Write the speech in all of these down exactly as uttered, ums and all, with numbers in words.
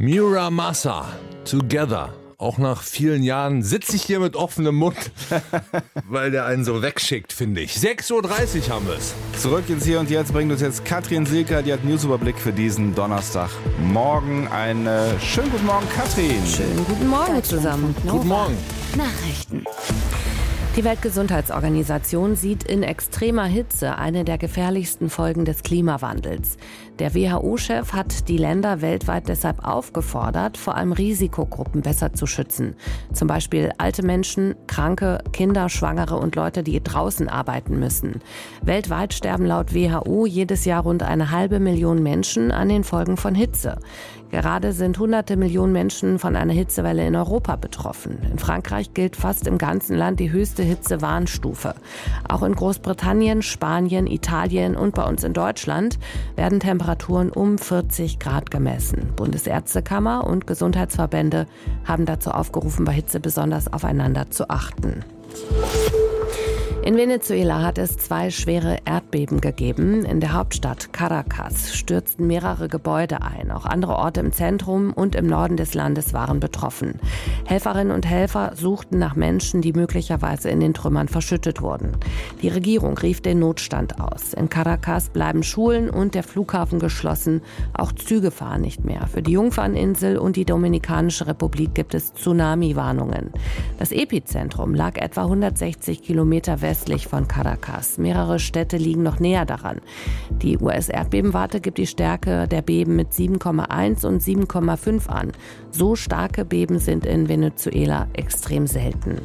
Muramasa, Together. Auch nach vielen Jahren sitze ich hier mit offenem Mund, weil der einen so wegschickt, finde ich. sechs Uhr dreißig haben wir es. Zurück ins Hier und Jetzt bringt uns jetzt Katrin Silker, die hat Newsüberblick für diesen Donnerstag. Morgen einen äh, schönen guten Morgen, Katrin. Schönen guten Morgen zusammen. Guten Morgen. Nachrichten. Die Weltgesundheitsorganisation sieht in extremer Hitze eine der gefährlichsten Folgen des Klimawandels. Der W H O-Chef hat die Länder weltweit deshalb aufgefordert, vor allem Risikogruppen besser zu schützen. Zum Beispiel alte Menschen, Kranke, Kinder, Schwangere und Leute, die draußen arbeiten müssen. Weltweit sterben laut W H O jedes Jahr rund eine halbe Million Menschen an den Folgen von Hitze. Gerade sind hunderte Millionen Menschen von einer Hitzewelle in Europa betroffen. In Frankreich gilt fast im ganzen Land die höchste Hitzewarnstufe. Auch in Großbritannien, Spanien, Italien und bei uns in Deutschland werden Temperaturen um vierzig Grad gemessen. Bundesärztekammer und Gesundheitsverbände haben dazu aufgerufen, bei Hitze besonders aufeinander zu achten. In Venezuela hat es zwei schwere Erdbeben gegeben. In der Hauptstadt Caracas stürzten mehrere Gebäude ein. Auch andere Orte im Zentrum und im Norden des Landes waren betroffen. Helferinnen und Helfer suchten nach Menschen, die möglicherweise in den Trümmern verschüttet wurden. Die Regierung rief den Notstand aus. In Caracas bleiben Schulen und der Flughafen geschlossen. Auch Züge fahren nicht mehr. Für die Jungferninsel und die Dominikanische Republik gibt es Tsunami-Warnungen. Das Epizentrum lag etwa hundertsechzig Kilometer westlich westlich von Caracas. Mehrere Städte liegen noch näher daran. Die U S-Erdbebenwarte gibt die Stärke der Beben mit sieben Komma eins und sieben Komma fünf an. So starke Beben sind in Venezuela extrem selten.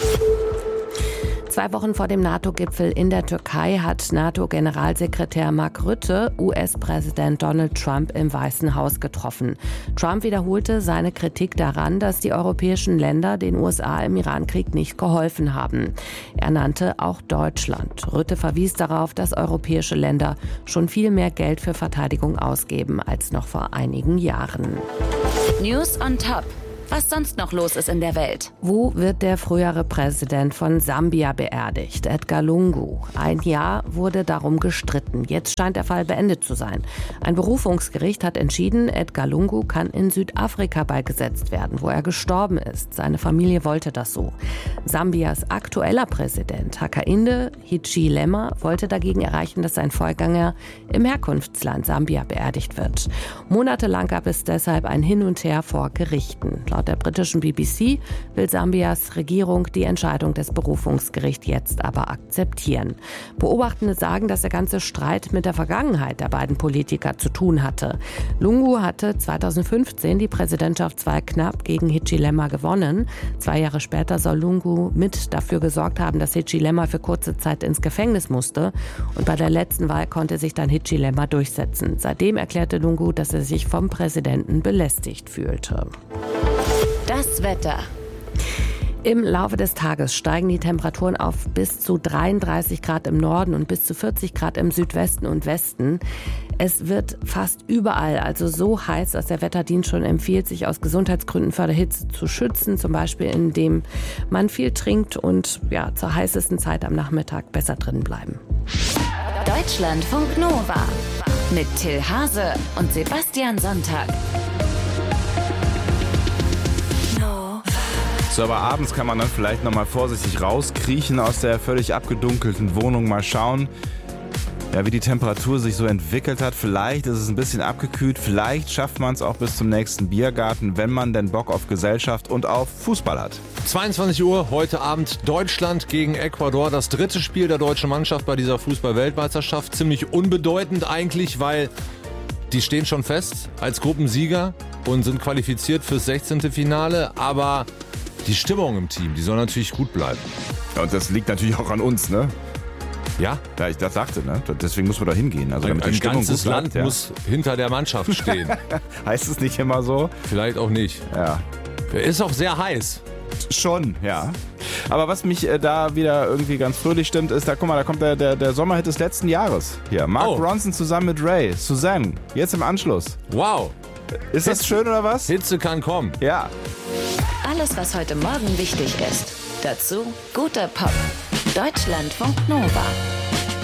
Zwei Wochen vor dem NATO-Gipfel in der Türkei hat NATO-Generalsekretär Mark Rutte U S-Präsident Donald Trump im Weißen Haus getroffen. Trump wiederholte seine Kritik daran, dass die europäischen Länder den U S A im Irankrieg nicht geholfen haben. Er nannte auch Deutschland. Rutte verwies darauf, dass europäische Länder schon viel mehr Geld für Verteidigung ausgeben als noch vor einigen Jahren. News on Top. Was sonst noch los ist in der Welt. Wo wird der frühere Präsident von Sambia beerdigt? Edgar Lungu. Ein Jahr wurde darum gestritten. Jetzt scheint der Fall beendet zu sein. Ein Berufungsgericht hat entschieden, Edgar Lungu kann in Südafrika beigesetzt werden, wo er gestorben ist. Seine Familie wollte das so. Sambias aktueller Präsident, Hakainde Hichilema, wollte dagegen erreichen, dass sein Vorgänger im Herkunftsland Sambia beerdigt wird. Monatelang gab es deshalb ein Hin und Her vor Gerichten. Laut der britischen B B C will Sambias Regierung die Entscheidung des Berufungsgerichts jetzt aber akzeptieren. Beobachtende sagen, dass der ganze Streit mit der Vergangenheit der beiden Politiker zu tun hatte. Lungu hatte zweitausendfünfzehn die Präsidentschaftswahl knapp gegen Hichilema gewonnen. Zwei Jahre später soll Lungu mit dafür gesorgt haben, dass Hichilema für kurze Zeit ins Gefängnis musste. Und bei der letzten Wahl konnte sich dann Hichilema durchsetzen. Seitdem erklärte Lungu, dass er sich vom Präsidenten belästigt fühlte. Das Wetter. Im Laufe des Tages steigen die Temperaturen auf bis zu dreiunddreißig Grad im Norden und bis zu vierzig Grad im Südwesten und Westen. Es wird fast überall also so heiß, dass der Wetterdienst schon empfiehlt, sich aus Gesundheitsgründen vor der Hitze zu schützen. Zum Beispiel, indem man viel trinkt und ja, zur heißesten Zeit am Nachmittag besser drin bleiben. Deutschlandfunk Nova mit Till Hase und Sebastian Sonntag. So, aber abends kann man dann vielleicht nochmal vorsichtig rauskriechen aus der völlig abgedunkelten Wohnung, mal schauen, ja, wie die Temperatur sich so entwickelt hat. Vielleicht ist es ein bisschen abgekühlt, vielleicht schafft man es auch bis zum nächsten Biergarten, wenn man denn Bock auf Gesellschaft und auf Fußball hat. zweiundzwanzig Uhr, heute Abend Deutschland gegen Ecuador. Das dritte Spiel der deutschen Mannschaft bei dieser Fußball-Weltmeisterschaft. Ziemlich unbedeutend eigentlich, weil die stehen schon fest als Gruppensieger und sind qualifiziert fürs sechzehnte Finale, aber die Stimmung im Team, die soll natürlich gut bleiben. Ja, und das liegt natürlich auch an uns, ne? Ja? Ja, ich das sagte, ne? Deswegen muss man da hingehen. Also, damit ein die Stimmung ganzes gut Land bleibt, ja. muss hinter der Mannschaft stehen. Heißt es nicht immer so? Vielleicht auch nicht. Ja. Ist auch sehr heiß. Schon, ja. Aber was mich äh, da wieder irgendwie ganz fröhlich stimmt, ist, da guck mal, da kommt der, der, der Sommerhit des letzten Jahres. Hier, Mark Oh. Ronson zusammen mit Ray, Suzanne, jetzt im Anschluss. Wow. Ist das schön oder was? Hitze kann kommen. Ja. Alles, was heute Morgen wichtig ist. Dazu guter Pop. Deutschlandfunk Nova.